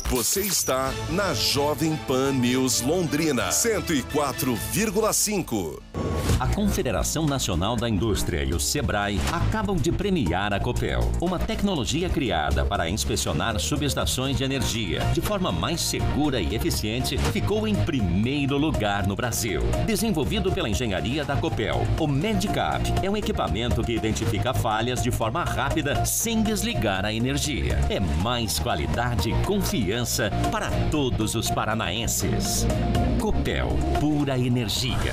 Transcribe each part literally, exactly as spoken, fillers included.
Você está na Jovem Pan News Londrina, cento e quatro vírgula cinco. A Confederação Nacional da Indústria e o Sebrae acabam de premiar a Copel, uma tecnologia criada para inspecionar subestações de energia de forma mais segura e eficiente, ficou em primeiro lugar no Brasil. Desenvolvido pela engenharia da Copel, o Medicap é um equipamento que identifica falhas de forma rápida sem desligar a energia. É mais qualidade e confiança para todos os paranaenses. Copel, pura energia.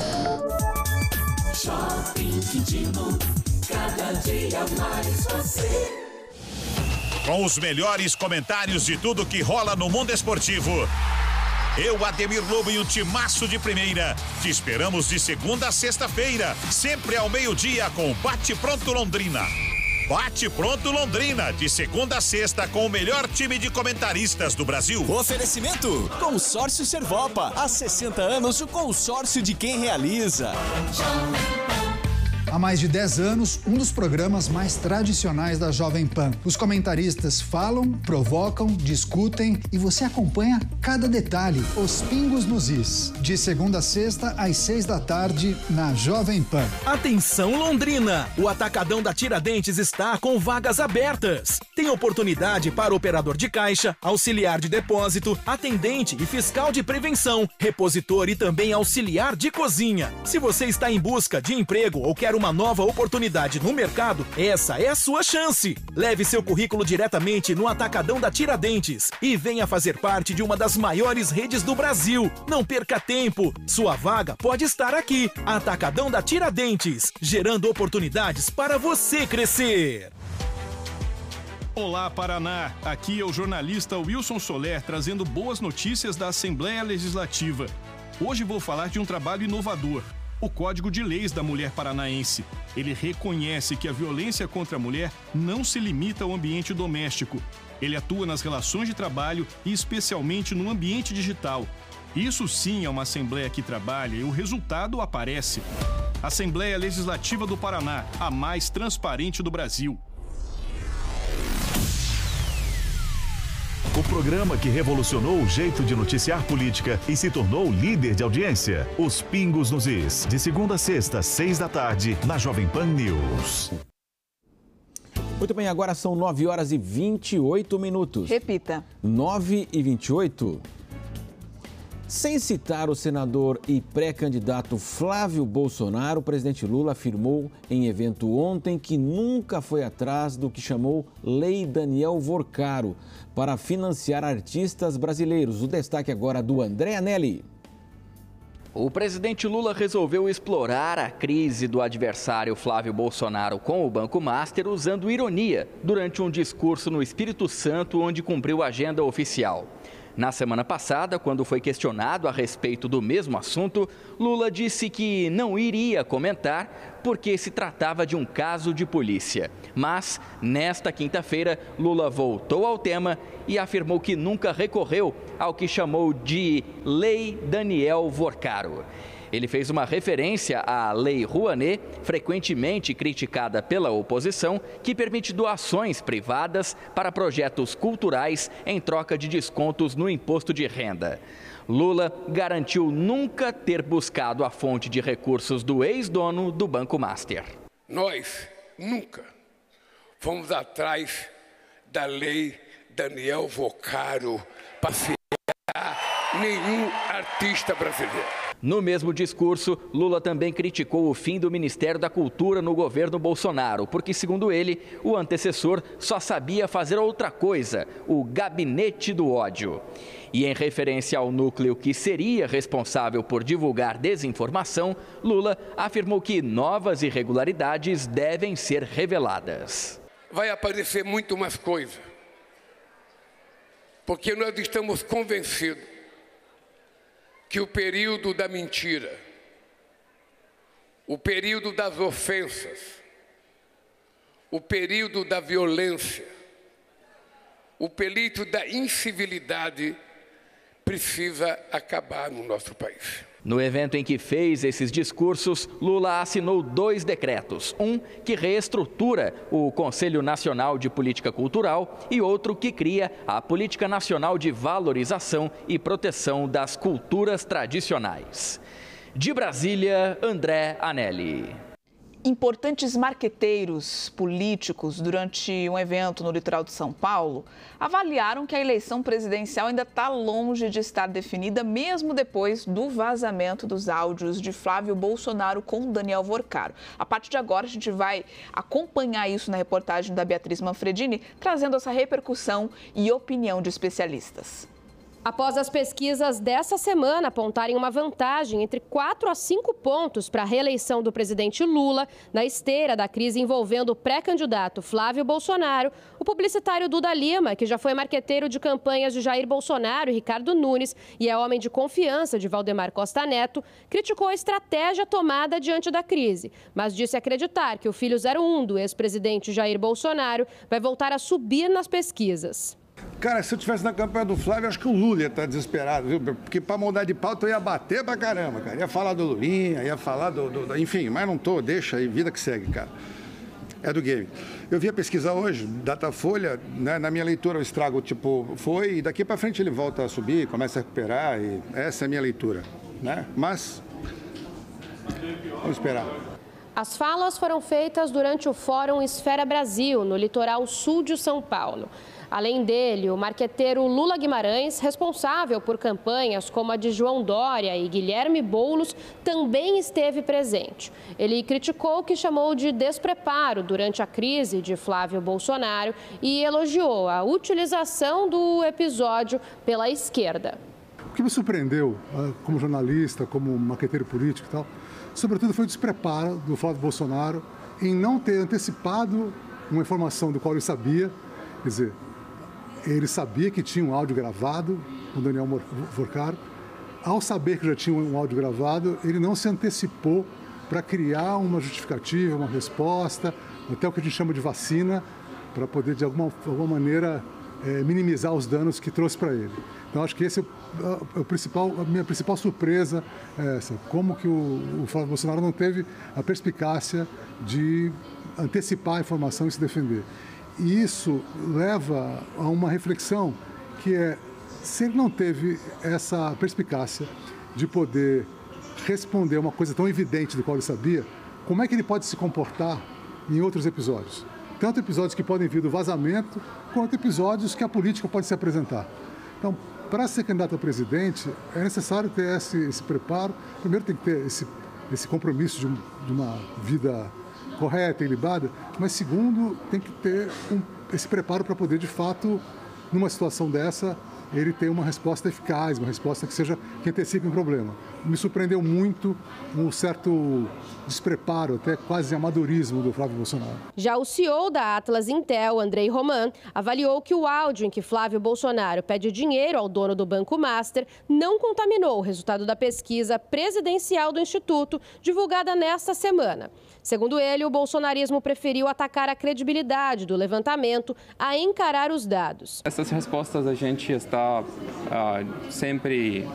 Shopping Quintino, cada dia mais você. Com os melhores comentários de tudo que rola no mundo esportivo. Eu, Ademir Lobo e o timaço de primeira. Te esperamos de segunda a sexta-feira, sempre ao meio-dia com o Bate Pronto Londrina. Bate Pronto Londrina, de segunda a sexta com o melhor time de comentaristas do Brasil. Oferecimento: Consórcio Servopa. Há sessenta anos, o consórcio de quem realiza. Há mais de dez anos, um dos programas mais tradicionais da Jovem Pan. Os comentaristas falam, provocam, discutem e você acompanha cada detalhe. Os Pingos nos Is. De segunda a sexta, às seis da tarde, na Jovem Pan. Atenção, Londrina! O Atacadão da Tiradentes está com vagas abertas. Tem oportunidade para operador de caixa, auxiliar de depósito, atendente e fiscal de prevenção, repositor e também auxiliar de cozinha. Se você está em busca de emprego ou quer uma nova oportunidade no mercado, essa é a sua chance. Leve seu currículo diretamente no Atacadão da Tiradentes e venha fazer parte de uma das maiores redes do Brasil. Não perca tempo, sua vaga pode estar aqui. Atacadão da Tiradentes, gerando oportunidades para você crescer. Olá, Paraná! Aqui é o jornalista Wilson Soler trazendo boas notícias da Assembleia Legislativa. Hoje vou falar de um trabalho inovador. O Código de Leis da Mulher Paranaense. Ele reconhece que a violência contra a mulher não se limita ao ambiente doméstico. Ele atua nas relações de trabalho e especialmente no ambiente digital. Isso sim é uma Assembleia que trabalha e o resultado aparece. Assembleia Legislativa do Paraná, a mais transparente do Brasil. O programa que revolucionou o jeito de noticiar política e se tornou líder de audiência. Os Pingos nos Is. De segunda a sexta, seis da tarde, na Jovem Pan News. Muito bem, agora são nove horas e vinte e oito minutos. Repita. nove e vinte e oito. Sem citar o senador e pré-candidato Flávio Bolsonaro, o presidente Lula afirmou em evento ontem que nunca foi atrás do que chamou Lei Daniel Vorcaro para financiar artistas brasileiros. O destaque agora do André Anelli. O presidente Lula resolveu explorar a crise do adversário Flávio Bolsonaro com o Banco Master usando ironia durante um discurso no Espírito Santo onde cumpriu a agenda oficial. Na semana passada, quando foi questionado a respeito do mesmo assunto, Lula disse que não iria comentar porque se tratava de um caso de polícia. Mas, nesta quinta-feira, Lula voltou ao tema e afirmou que nunca recorreu ao que chamou de Lei Daniel Vorcaro. Ele fez uma referência à Lei Rouanet, frequentemente criticada pela oposição, que permite doações privadas para projetos culturais em troca de descontos no imposto de renda. Lula garantiu nunca ter buscado a fonte de recursos do ex-dono do Banco Master. Nós nunca fomos atrás da Lei Daniel Vorcaro para financiar nenhum artista brasileiro. No mesmo discurso, Lula também criticou o fim do Ministério da Cultura no governo Bolsonaro, porque, segundo ele, o antecessor só sabia fazer outra coisa, o gabinete do ódio. E em referência ao núcleo que seria responsável por divulgar desinformação, Lula afirmou que novas irregularidades devem ser reveladas. Vai aparecer muito mais coisa, porque nós estamos convencidos que o período da mentira, o período das ofensas, o período da violência, o período da incivilidade precisa acabar no nosso país. No evento em que fez esses discursos, Lula assinou dois decretos. Um que reestrutura o Conselho Nacional de Política Cultural e outro que cria a Política Nacional de Valorização e Proteção das Culturas Tradicionais. De Brasília, André Anelli. Importantes marqueteiros políticos, durante um evento no litoral de São Paulo, avaliaram que a eleição presidencial ainda está longe de estar definida, mesmo depois do vazamento dos áudios de Flávio Bolsonaro com Daniel Vorcaro. A partir de agora, a gente vai acompanhar isso na reportagem da Beatriz Manfredini, trazendo essa repercussão e opinião de especialistas. Após as pesquisas dessa semana apontarem uma vantagem entre quatro a cinco pontos para a reeleição do presidente Lula, na esteira da crise envolvendo o pré-candidato Flávio Bolsonaro, o publicitário Duda Lima, que já foi marqueteiro de campanhas de Jair Bolsonaro e Ricardo Nunes e é homem de confiança de Valdemar Costa Neto, criticou a estratégia tomada diante da crise, mas disse acreditar que o filho zero um do ex-presidente Jair Bolsonaro vai voltar a subir nas pesquisas. Cara, se eu estivesse na campanha do Flávio, acho que o Lula ia estar desesperado, viu? Porque para mudar de pauta eu ia bater pra caramba, cara. Ia falar do Lulinha, ia falar do, do, do... Enfim, mas não tô, deixa aí, vida que segue, cara. É do game. Eu vi a pesquisa hoje, Datafolha, né, na minha leitura o estrago, tipo, foi, e daqui para frente ele volta a subir, começa a recuperar, e essa é a minha leitura, né? Mas, vamos esperar. As falas foram feitas durante o Fórum Esfera Brasil, no litoral sul de São Paulo. Além dele, o marqueteiro Lula Guimarães, responsável por campanhas como a de João Dória e Guilherme Boulos, também esteve presente. Ele criticou o que chamou de despreparo durante a crise de Flávio Bolsonaro e elogiou a utilização do episódio pela esquerda. O que me surpreendeu, como jornalista, como marqueteiro político e tal, sobretudo foi o despreparo do Flávio Bolsonaro em não ter antecipado uma informação do qual ele sabia, quer dizer, ele sabia que tinha um áudio gravado com Daniel Vorcaro. Ao saber que já tinha um áudio gravado, ele não se antecipou para criar uma justificativa, uma resposta, até o que a gente chama de vacina, para poder, de alguma, alguma maneira, é, minimizar os danos que trouxe para ele. Então, acho que esse é o, o principal, a minha principal surpresa, é essa, como que o, o Flávio Bolsonaro não teve a perspicácia de antecipar a informação e se defender. E isso leva a uma reflexão que é, se ele não teve essa perspicácia de poder responder uma coisa tão evidente do qual ele sabia, como é que ele pode se comportar em outros episódios? Tanto episódios que podem vir do vazamento, quanto episódios que a política pode se apresentar. Então, para ser candidato a presidente, é necessário ter esse, esse preparo. Primeiro tem que ter esse, esse compromisso de, um, de uma vida correta, equilibrada, mas segundo, tem que ter um, esse preparo para poder, de fato, numa situação dessa, ele ter uma resposta eficaz, uma resposta que seja, que antecipe um problema. Me surpreendeu muito um certo despreparo, até quase amadorismo do Flávio Bolsonaro. Já o C E O da Atlas Intel, Andrei Roman, avaliou que o áudio em que Flávio Bolsonaro pede dinheiro ao dono do Banco Master não contaminou o resultado da pesquisa presidencial do Instituto, divulgada nesta semana. Segundo ele, o bolsonarismo preferiu atacar a credibilidade do levantamento a encarar os dados. Essas respostas a gente está uh, sempre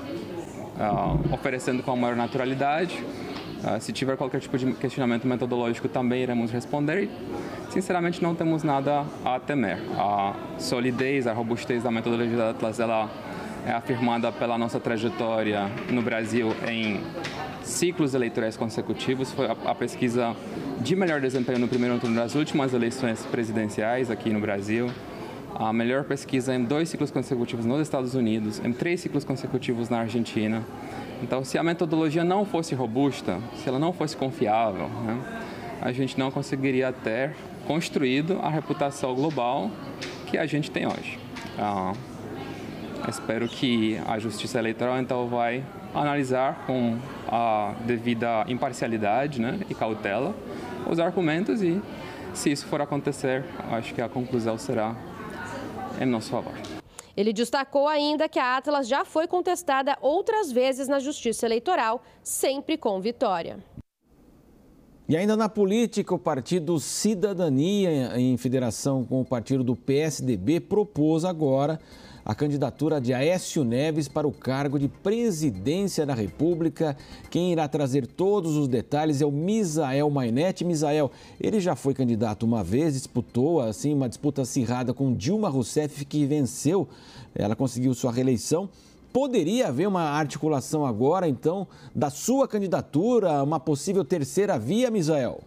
uh, oferecendo com a maior naturalidade. Uh, se tiver qualquer tipo de questionamento metodológico, também iremos responder. Sinceramente, não temos nada a temer. A solidez, a robustez da metodologia da Atlas, ela é afirmada pela nossa trajetória no Brasil em ciclos eleitorais consecutivos. Foi a, a pesquisa de melhor desempenho no primeiro turno das últimas eleições presidenciais aqui no Brasil. A melhor pesquisa em dois ciclos consecutivos nos Estados Unidos, em três ciclos consecutivos na Argentina. Então, se a metodologia não fosse robusta, se ela não fosse confiável, né, a gente não conseguiria ter construído a reputação global que a gente tem hoje. Ah, espero que a Justiça Eleitoral, então, vai analisar com a devida imparcialidade, né, e cautela os argumentos e, se isso for acontecer, acho que a conclusão será em nosso favor. Ele destacou ainda que a Atlas já foi contestada outras vezes na Justiça Eleitoral, sempre com vitória. E ainda na política, o partido Cidadania, em federação com o partido do P S D B, propôs agora a candidatura de Aécio Neves para o cargo de presidência da República. Quem irá trazer todos os detalhes é o Misael Mainetti. Misael, ele já foi candidato uma vez, disputou assim uma disputa acirrada com Dilma Rousseff, que venceu, ela conseguiu sua reeleição. Poderia haver uma articulação agora, então, da sua candidatura, uma possível terceira via, Misael?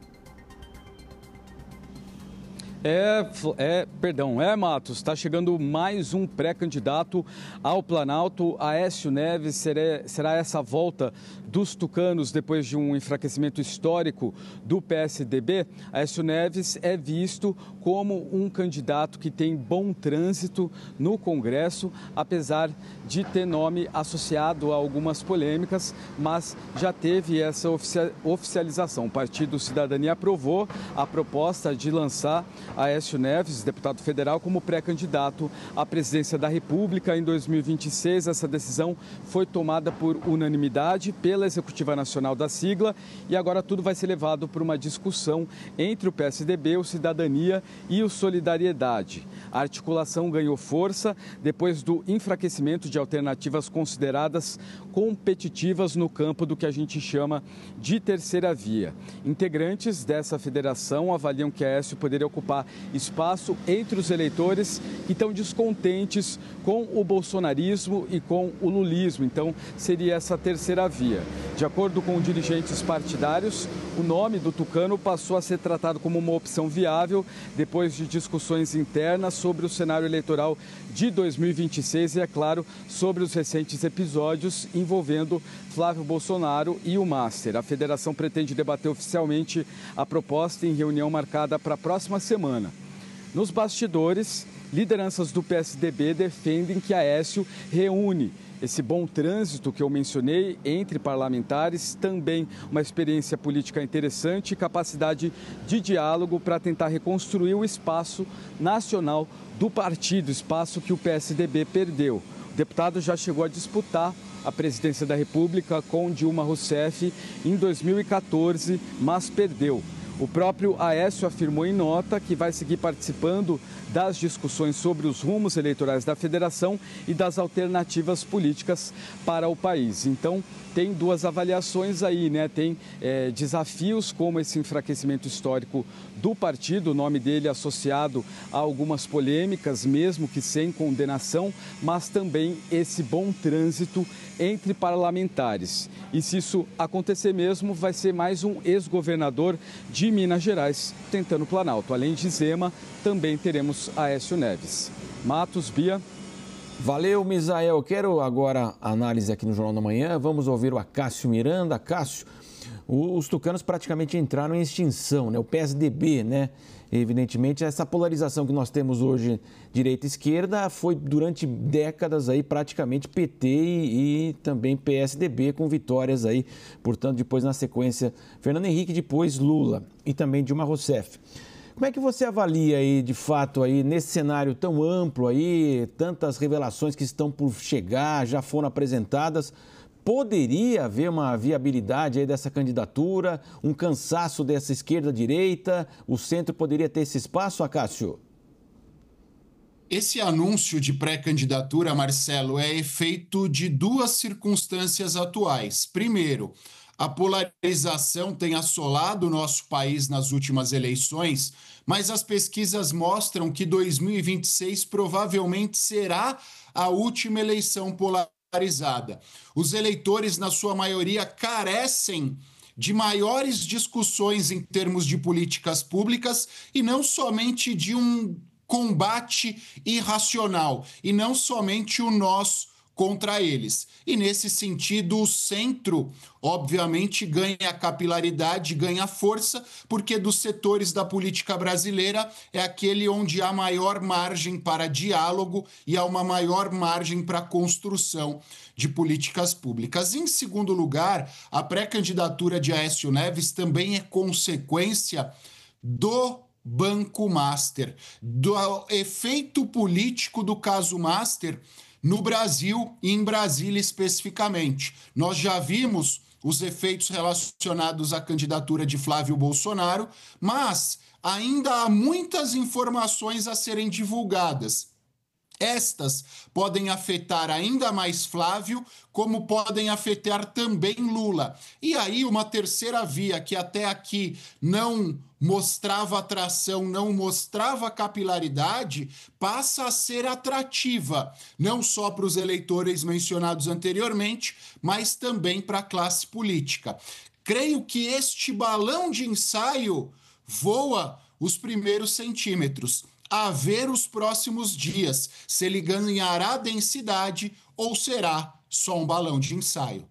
É, é, perdão, é, Matos, está chegando mais um pré-candidato ao Planalto. Aécio Neves será, será essa volta dos tucanos depois de um enfraquecimento histórico do P S D B. Aécio Neves é visto como um candidato que tem bom trânsito no Congresso, apesar de ter nome associado a algumas polêmicas, mas já teve essa oficialização. O Partido Cidadania aprovou a proposta de lançar Aécio Neves, deputado federal, como pré-candidato à presidência da República em dois mil e vinte e seis. Essa decisão foi tomada por unanimidade pela Executiva Nacional da sigla e agora tudo vai ser levado para uma discussão entre o P S D B, o Cidadania e o Solidariedade. A articulação ganhou força depois do enfraquecimento de alternativas consideradas competitivas no campo do que a gente chama de terceira via. Integrantes dessa federação avaliam que Aécio poderia ocupar espaço entre os eleitores que estão descontentes com o bolsonarismo e com o lulismo. Então, seria essa terceira via. De acordo com dirigentes partidários, o nome do tucano passou a ser tratado como uma opção viável depois de discussões internas sobre o cenário eleitoral de dois mil e vinte e seis e, é claro, sobre os recentes episódios envolvendo Flávio Bolsonaro e o Master. A federação pretende debater oficialmente a proposta em reunião marcada para a próxima semana. Nos bastidores, lideranças do P S D B defendem que Aécio reúne esse bom trânsito que eu mencionei entre parlamentares, também uma experiência política interessante e capacidade de diálogo para tentar reconstruir o espaço nacional do partido, espaço que o P S D B perdeu. O deputado já chegou a disputar a presidência da República com Dilma Rousseff em dois mil e quatorze, mas perdeu. O próprio Aécio afirmou em nota que vai seguir participando das discussões sobre os rumos eleitorais da federação e das alternativas políticas para o país. Então, tem duas avaliações aí, né? Tem é, desafios como esse enfraquecimento histórico do partido, o nome dele associado a algumas polêmicas, mesmo que sem condenação, mas também esse bom trânsito entre parlamentares. E se isso acontecer mesmo, vai ser mais um ex-governador de Minas Gerais tentando o Planalto. Além de Zema, também teremos Aécio Neves. Matos, Bia. Valeu, Misael. Quero agora a análise aqui no Jornal da Manhã. Vamos ouvir o Acácio Miranda. Acácio, os tucanos praticamente entraram em extinção, né? O P S D B, né? Evidentemente, essa polarização que nós temos hoje, direita e esquerda, foi durante décadas aí praticamente P T e, e também P S D B, com vitórias aí, portanto, depois na sequência, Fernando Henrique, depois Lula e também Dilma Rousseff. Como é que você avalia aí, de fato, aí, nesse cenário tão amplo aí, tantas revelações que estão por chegar, já foram apresentadas, poderia haver uma viabilidade aí dessa candidatura, um cansaço dessa esquerda-direita, o centro poderia ter esse espaço, Acácio? Esse anúncio de pré-candidatura, Marcelo, é efeito de duas circunstâncias atuais. Primeiro, a polarização tem assolado o nosso país nas últimas eleições, mas as pesquisas mostram que dois mil e vinte e seis provavelmente será a última eleição polarizada. Os eleitores, na sua maioria, carecem de maiores discussões em termos de políticas públicas e não somente de um combate irracional, e não somente o nós contra eles. E, nesse sentido, o centro, obviamente, ganha capilaridade, ganha força, porque dos setores da política brasileira é aquele onde há maior margem para diálogo e há uma maior margem para construção de políticas públicas. Em segundo lugar, a pré-candidatura de Aécio Neves também é consequência do Banco Master, do efeito político do caso Master no Brasil e em Brasília especificamente. Nós já vimos os efeitos relacionados à candidatura de Flávio Bolsonaro, mas ainda há muitas informações a serem divulgadas. Estas podem afetar ainda mais Flávio, como podem afetar também Lula. E aí uma terceira via que até aqui não mostrava atração, não mostrava capilaridade, passa a ser atrativa, não só para os eleitores mencionados anteriormente, mas também para a classe política. Creio que este balão de ensaio voa os primeiros centímetros. A ver os próximos dias, se ele ganhará densidade ou será só um balão de ensaio.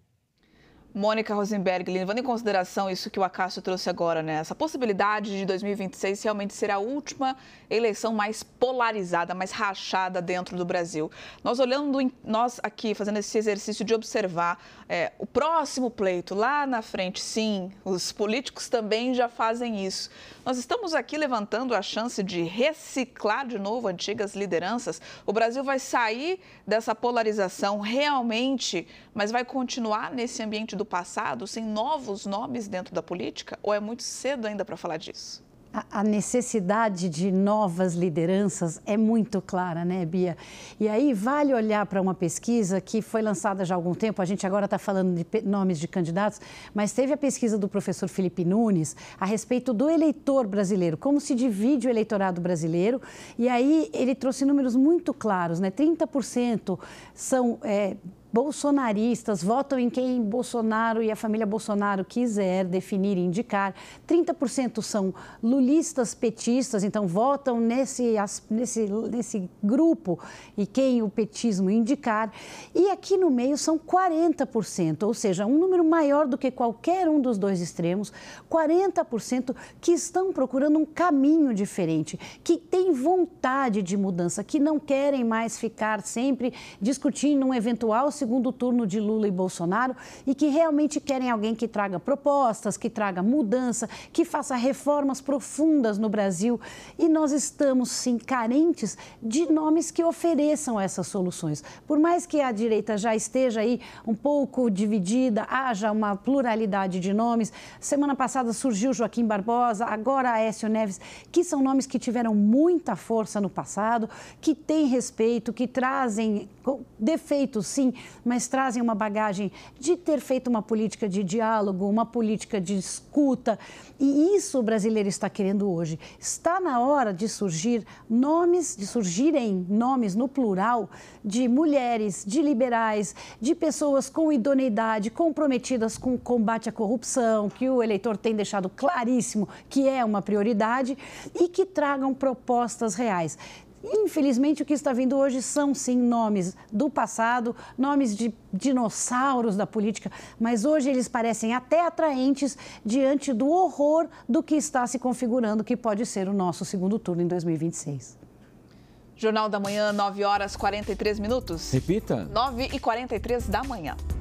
Mônica Rosenberg, levando em consideração isso que o Acácio trouxe agora, né? Essa possibilidade de dois mil e vinte e seis realmente ser a última eleição mais polarizada, mais rachada dentro do Brasil. Nós olhando, nós aqui fazendo esse exercício de observar é, o próximo pleito lá na frente, sim, os políticos também já fazem isso. Nós estamos aqui levantando a chance de reciclar de novo antigas lideranças. O Brasil vai sair dessa polarização realmente, mas vai continuar nesse ambiente do passado, sem novos nomes dentro da política? Ou é muito cedo ainda para falar disso? A necessidade de novas lideranças é muito clara, né, Bia? E aí vale olhar para uma pesquisa que foi lançada já há algum tempo, a gente agora está falando de nomes de candidatos, mas teve a pesquisa do professor Felipe Nunes a respeito do eleitor brasileiro, como se divide o eleitorado brasileiro, e aí ele trouxe números muito claros, né? trinta por cento são... É, bolsonaristas, votam em quem Bolsonaro e a família Bolsonaro quiser definir e indicar. trinta por cento são lulistas petistas, então votam nesse, nesse, nesse grupo e quem o petismo indicar. E aqui no meio são quarenta por cento, ou seja, um número maior do que qualquer um dos dois extremos, quarenta por cento que estão procurando um caminho diferente, que têm vontade de mudança, que não querem mais ficar sempre discutindo um eventual segundo turno de Lula e Bolsonaro e que realmente querem alguém que traga propostas, que traga mudança, que faça reformas profundas no Brasil. E nós estamos, sim, carentes de nomes que ofereçam essas soluções. Por mais que a direita já esteja aí um pouco dividida, haja uma pluralidade de nomes. Semana passada surgiu Joaquim Barbosa, agora Aécio Neves, que são nomes que tiveram muita força no passado, que têm respeito, que trazem defeitos, sim, mas trazem uma bagagem de ter feito uma política de diálogo, uma política de escuta. E isso o brasileiro está querendo hoje. Está na hora de surgir nomes, de surgirem nomes no plural de mulheres, de liberais, de pessoas com idoneidade, comprometidas com o combate à corrupção, que o eleitor tem deixado claríssimo que é uma prioridade, e que tragam propostas reais. Infelizmente, o que está vindo hoje são, sim, nomes do passado, nomes de dinossauros da política, mas hoje eles parecem até atraentes diante do horror do que está se configurando, que pode ser o nosso segundo turno em dois mil e vinte e seis. Jornal da Manhã, nove horas e quarenta e três minutos. Repita. nove e quarenta e três da manhã.